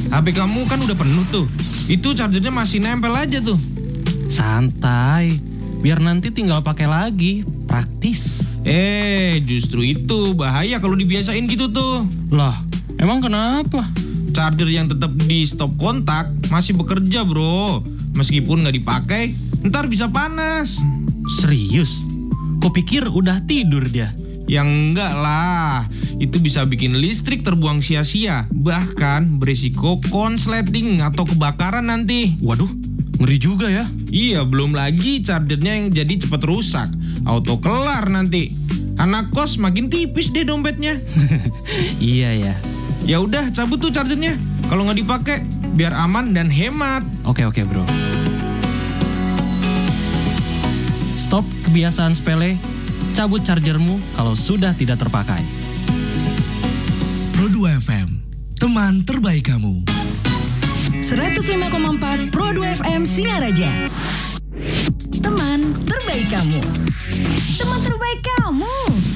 HP kamu kan udah penuh tuh. Itu chargernya masih nempel aja tuh. Santai, biar nanti tinggal pakai lagi, praktis. Justru itu bahaya kalau dibiasain gitu tuh. Lah, emang kenapa? Charger yang tetap di stop kontak masih bekerja bro. Meskipun nggak dipakai, ntar bisa panas. Serius? Kok pikir udah tidur dia? Ya enggak lah, itu bisa bikin listrik terbuang sia-sia. Bahkan berisiko konsleting atau kebakaran nanti. Waduh, ngeri juga ya. Iya, belum lagi chargernya yang jadi cepat rusak. Auto kelar nanti. Anak kos makin tipis deh dompetnya. Iya ya. Ya udah, cabut tuh chargernya. Kalau nggak dipakai, biar aman dan hemat. Oke bro. Stop kebiasaan sepele. Cabut chargermu kalau sudah tidak terpakai. Pro2 FM, teman terbaik kamu. 105,4 Pro2 FM Singaraja. Teman terbaik kamu.